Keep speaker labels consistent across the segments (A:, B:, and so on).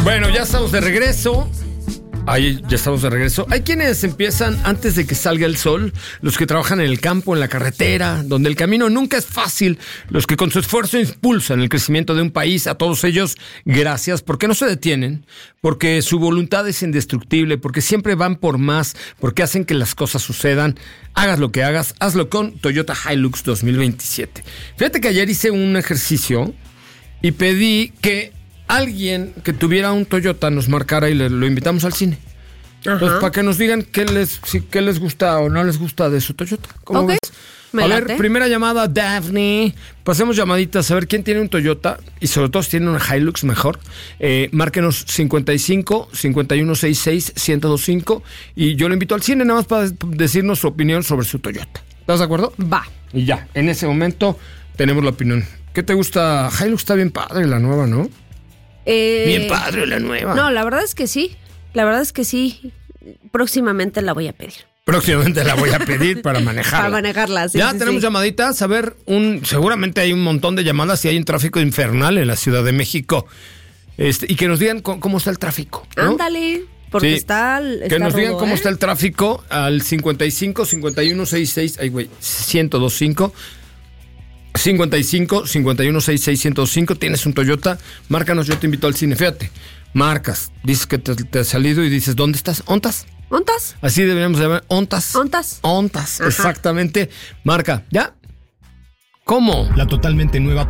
A: Bueno, ya estamos de regreso. Ya estamos de regreso. Hay quienes empiezan antes de que salga el sol, los que trabajan en el campo, en la carretera, donde el camino nunca es fácil, los que con su esfuerzo impulsan el crecimiento de un país. A todos ellos, gracias, porque no se detienen, porque su voluntad es indestructible, porque siempre van por más, porque hacen que las cosas sucedan. Hagas lo que hagas, hazlo con Toyota Hilux 2027. Fíjate que ayer hice un ejercicio y pedí que alguien que tuviera un Toyota nos marcara y lo invitamos al cine. Pues para que nos digan qué les gusta o no les gusta de su Toyota. ¿Cómo ves? A ver, primera llamada, Daphne. Pasemos llamaditas a ver quién tiene un Toyota y sobre todo si tiene una Hilux mejor. Márquenos 55 5166 1025 y yo lo invito al cine nada más para decirnos su opinión sobre su Toyota. ¿Estás de acuerdo?
B: Va.
A: Y ya, en ese momento tenemos la opinión. ¿Qué te gusta? Hilux está bien padre, la nueva, ¿no? Bien padre la nueva.
B: No, la verdad es que sí. Próximamente la voy a pedir.
A: Próximamente la voy a pedir para manejarla.
B: Para manejarla, sí.
A: Ya tenemos llamaditas. A ver, seguramente hay un montón de llamadas y hay un tráfico infernal en la Ciudad de México. Y que nos digan cómo está el tráfico, ¿no?
B: Ándale, porque
A: sí.
B: está
A: que nos digan
B: rudo,
A: cómo está el tráfico al 55 5166 1025. 55 5166 1025. Tienes un Toyota, márcanos, yo te invito al cine. Fíjate, marcas, dices que te has salido y dices, ¿dónde estás? ¿Ontas?
B: ¿Ontas?
A: Así deberíamos llamar, ontas.
B: Ontas,
A: exactamente. Marca, ¿ya? ¿Cómo?
C: La totalmente nueva.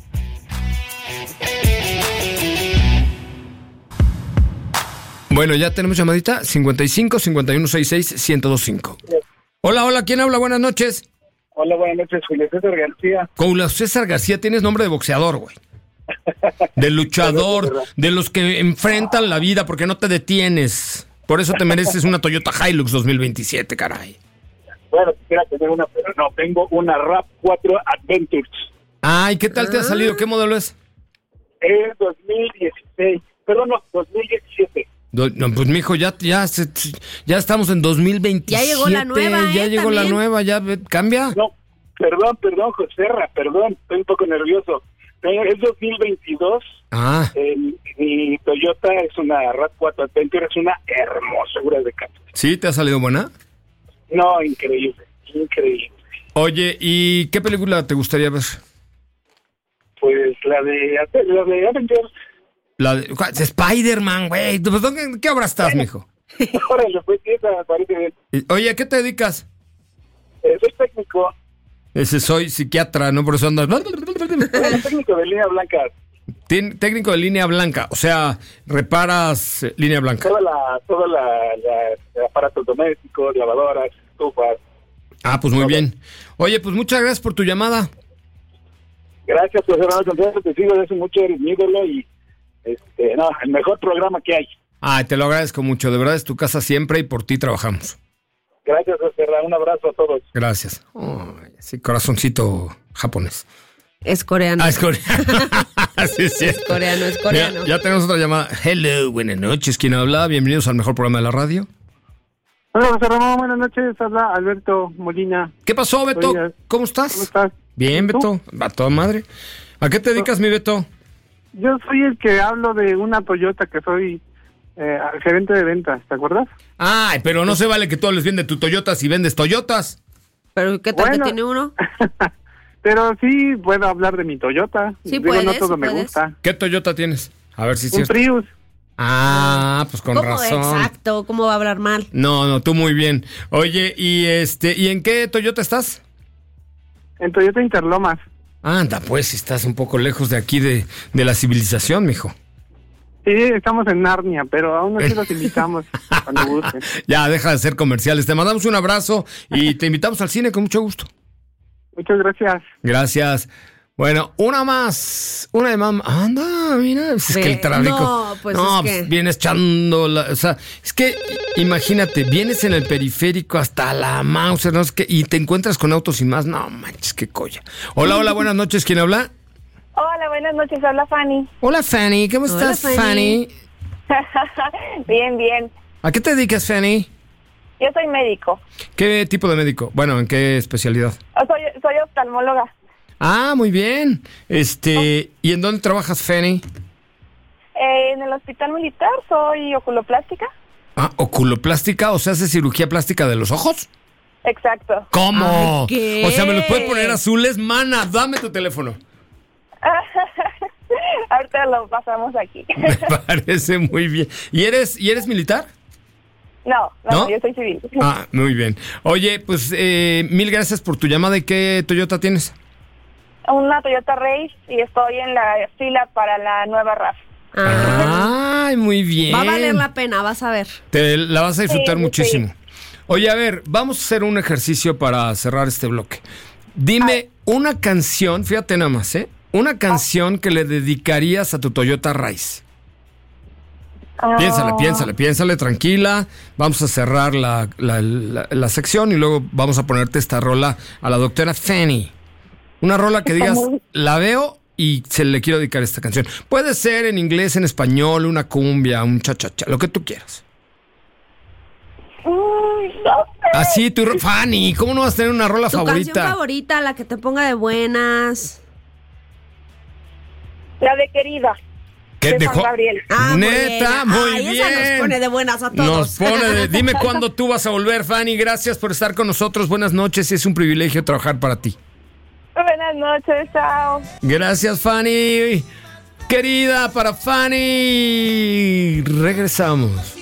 A: Bueno, ya tenemos llamadita, 55 5166 1025. Hola, ¿quién habla? Buenas noches.
D: Hola, buenas noches, Julio César García.
A: Julio César García, tienes nombre de boxeador, güey. De luchador, de los que enfrentan la vida porque no te detienes. Por eso te mereces una Toyota Hilux 2027, caray.
D: Bueno, quisiera tener una, pero no, tengo una RAV4 Adventures.
A: Ay, ¿qué tal te ha salido? ¿Qué modelo es?
D: Es 2016, perdón, no, 2017.
A: No, pues mijo, ya estamos en 2027.
B: Ya llegó la nueva,
A: ya llegó
B: también.
A: la nueva, ya cambia.
D: No, perdón, Joserra, perdón, estoy un poco nervioso. Es 2022.
A: Ah.
D: Mi Toyota es una RAV4 Adventure, es una hermosura de carro.
A: ¿Sí? ¿Te ha salido buena?
D: No, increíble.
A: Oye, ¿y qué película te gustaría ver?
D: Pues la de Avengers.
A: La de Spider-Man, güey. ¿En qué obra estás, mijo?
D: Órale, pues esa me parece bien.
A: Oye, ¿a qué te dedicas?
D: Soy técnico.
A: Soy psiquiatra, ¿no? Por eso andas...
D: Técnico de línea blanca.
A: Técnico de línea blanca, o sea, reparas línea blanca.
D: Todo el aparatos domésticos, lavadoras, estufas.
A: Ah, pues muy bien. Oye, pues muchas gracias por tu llamada.
D: Gracias, pues hermano Contreras, te sigo desde mucho, eres mi ídolo y el mejor programa que hay.
A: Ay, te lo agradezco mucho, de verdad es tu casa siempre y por ti trabajamos.
D: Gracias, José Ra, un abrazo a todos.
A: Gracias. Oh, sí, corazoncito japonés.
B: Es coreano.
A: Ah, es coreano. Sí, sí.
B: Es coreano.
A: Ya tenemos otra llamada. Hello, buenas noches. ¿Quién habla? Bienvenidos al mejor programa de la radio.
E: Hola, José Ramón, buenas noches. Habla Alberto Molina.
A: ¿Qué pasó, Beto? ¿Cómo estás?
E: ¿Cómo estás?
A: Bien, Beto. Va toda madre. ¿A qué te dedicas, mi Beto?
E: Yo soy el que hablo de una Toyota, que soy gerente de ventas, ¿te acuerdas?
A: Ay, pero no se vale que tú les vendes tu Toyota si vendes Toyotas.
B: ¿Pero qué tal que tiene uno?
E: Pero sí puedo hablar de mi Toyota.
B: Sí,
E: digo,
B: puedes,
E: no todo
B: sí
E: me
B: puedes.
E: gusta.
A: ¿Qué Toyota tienes? A ver si es
E: Un
A: cierto.
E: Prius.
A: Ah, pues con
B: ¿Cómo?
A: razón.
B: Exacto, ¿cómo va a hablar mal?
A: No, tú muy bien. Oye, ¿y en qué Toyota estás?
E: En Toyota Interlomas.
A: Anda, pues, estás un poco lejos de aquí de la civilización, mijo.
E: Sí, estamos en Narnia, pero aún así los invitamos cuando gusten.
A: Ya, deja de hacer comerciales. Te mandamos un abrazo y te invitamos al cine con mucho gusto.
E: Muchas gracias.
A: Gracias. Bueno, una más. Una de mamá. Anda, mira. Es que el tráfico.
B: No, pues es que...
A: vienes echando. O sea, es que imagínate, vienes en el periférico hasta la Mauser, ¿no? Y te encuentras con autos y más. No manches, qué colla. Hola, buenas noches. ¿Quién habla?
F: Hola, buenas noches. Habla Fanny.
A: Hola, Fanny. ¿Cómo estás, Fanny?
F: Bien.
A: ¿A qué te dedicas, Fanny?
F: Yo soy médico.
A: ¿Qué tipo de médico? Bueno, ¿en qué especialidad?
F: Soy oftalmóloga.
A: Ah, muy bien. ¿Y en dónde trabajas, Fanny?
F: En el hospital militar soy oculoplástica.
A: Ah, oculoplástica, o sea, ¿hace cirugía plástica de los ojos?
F: Exacto.
A: ¿Cómo?
B: Ay, ¿qué?
A: O sea, ¿me los puede poner azules? Mana, dame tu teléfono.
F: Ahorita lo pasamos aquí.
A: Me parece muy bien. ¿Y eres militar?
F: No, yo soy civil.
A: Ah, muy bien. Oye, pues mil gracias por tu llamada. ¿Y qué Toyota tienes?
F: Una Toyota Race y estoy en la fila para la nueva RAV.
A: Ay, muy bien.
B: Va a valer la pena, vas a ver.
A: Te la vas a disfrutar
F: Sí,
A: muchísimo.
F: sí.
A: Oye, a ver, vamos a hacer un ejercicio para cerrar este bloque. Dime una canción, fíjate nada más, una canción que le dedicarías a tu Toyota Race. Piénsale, tranquila. Vamos a cerrar la sección y luego vamos a ponerte esta rola a la doctora Fanny. Una rola que digas, la veo y se le quiero dedicar esta canción. Puede ser en inglés, en español, una cumbia, un cha-cha-cha, lo que tú quieras.
F: No sé.
A: Así, Fanny, ¿cómo no vas a tener una rola
B: Tu
A: favorita?
B: canción favorita, la que te ponga de buenas.
F: La de Querida.
A: ¿Qué
F: de
A: dejó?
F: Juan Gabriel.
A: Neta, muy bien.
B: Esa nos pone de buenas a todos.
A: Nos pone dime cuándo tú vas a volver, Fanny. Gracias por estar con nosotros. Buenas noches. Es un privilegio trabajar para ti.
F: Buenas noches, chao.
A: Gracias, Fanny. Querida, para Fanny. Regresamos.